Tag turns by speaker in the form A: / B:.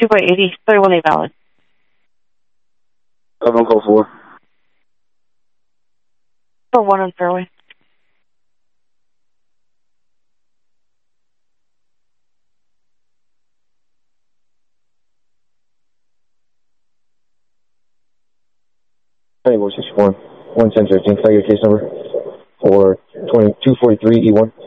A: 2 by 80, 31A valid.
B: I'm on call 4.
A: For 1 on fairway.
B: Hey, 61. 11013. Can I get your case number? For 2243 E1.